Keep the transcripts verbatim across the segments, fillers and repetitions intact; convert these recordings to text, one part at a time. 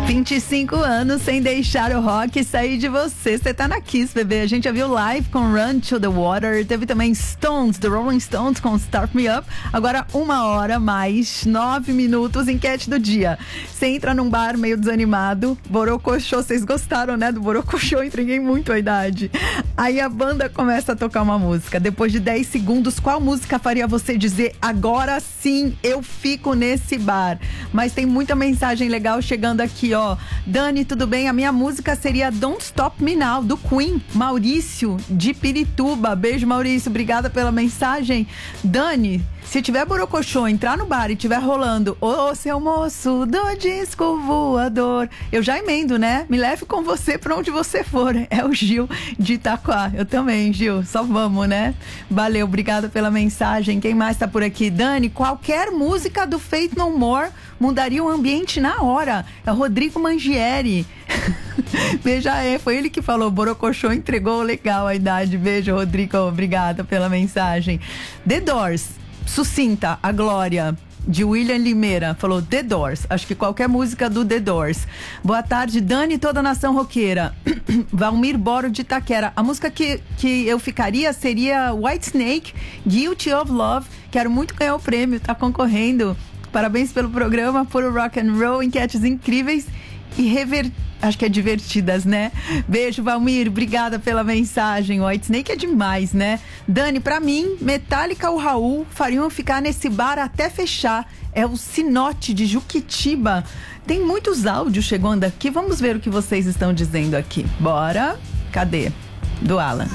vinte e cinco anos sem deixar o rock sair de você. Você tá na Kiss, bebê. A gente já viu Live com Run to the Water. Teve também Stones, The Rolling Stones com Start Me Up. Agora uma hora mais nove minutos, enquete do dia. Você entra num bar meio desanimado, Borocochô, vocês gostaram, né, do Borocochô? Entreguei muito a idade. Aí a banda começa a tocar uma música. Depois de dez segundos, qual música faria você dizer, agora sim, eu fico nesse bar? Mas tem muita mensagem legal chegando aqui, ó. Dani, tudo bem? A minha música seria Don't Stop Me Now, do Queen. Maurício, de Pirituba. Beijo, Maurício. Obrigada pela mensagem. Dani, se tiver Borocochô, entrar no bar e tiver rolando Ô, seu moço do disco voador, eu já emendo, né? Me leve com você pra onde você for. É o Gil de Itaquá. Eu também, Gil. Só vamos, né? Valeu, obrigada pela mensagem. Quem mais tá por aqui? Dani, qualquer música do Faith No More mudaria o ambiente na hora. É o Rodrigo Mangieri. Veja, é, foi ele que falou. Borocochô entregou legal a idade. Beijo, Rodrigo. Obrigada pela mensagem. The Doors. Sucinta, a Glória, de William Limeira, falou The Doors, acho que qualquer música do The Doors. Boa tarde, Dani e toda a nação roqueira. Valmir Boro de Itaquera. A música que, que eu ficaria seria Whitesnake, Guilty of Love. Quero muito ganhar o prêmio, tá concorrendo. Parabéns pelo programa, puro rock and roll, enquetes incríveis e rever... acho que é divertidas, né? Beijo, Valmir, obrigada pela mensagem. O Whitesnake é demais, né? Dani, pra mim, Metallica ou Raul fariam ficar nesse bar até fechar. É o Sinote de Juquitiba. Tem muitos áudios chegando aqui, vamos ver o que vocês estão dizendo aqui. Bora, cadê? Do Alan.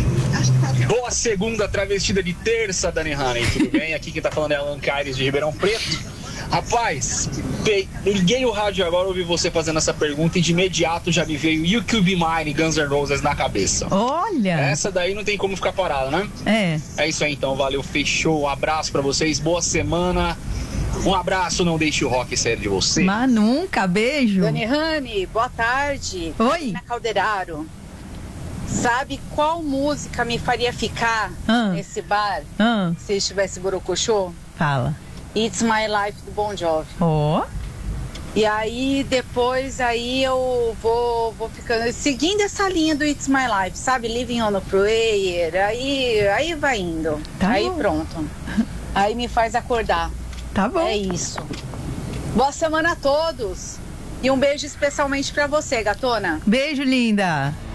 Boa segunda, travestida de terça, Dani Honey, tudo bem? Aqui quem tá falando é Alan Caires de Ribeirão Preto. Rapaz, liguei o rádio agora, ouvi você fazendo essa pergunta e de imediato já me veio You Could Be Mine, Guns N' Roses na cabeça. Olha! Essa daí não tem como ficar parado, né? É. É isso aí então, valeu, fechou, um abraço pra vocês, boa semana. Um abraço, não deixe o rock sair de você. Mas nunca, beijo. Dani Honey, boa tarde. Oi. Na Calderaro. Sabe qual música me faria ficar ah. nesse bar ah. se estivesse Borocochô? Fala. It's My Life do Bon Jovi. Ó. Oh. E aí depois aí eu vou, vou ficando seguindo essa linha do It's My Life, sabe? Living on a Prayer. Aí, aí vai indo. Tá aí bom. Pronto. Aí me faz acordar. Tá bom. É isso. Boa semana a todos. E um beijo especialmente pra você, gatona. Beijo, linda.